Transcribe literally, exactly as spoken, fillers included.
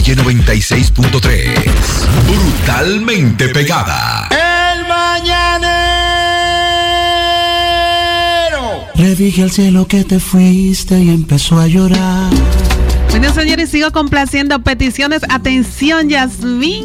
Calle noventa y seis punto tres. Brutalmente pegada. El Mañanero. Le dije al cielo que te fuiste y empezó a llorar. Bueno, señores, sigo complaciendo peticiones. Atención, Yasmín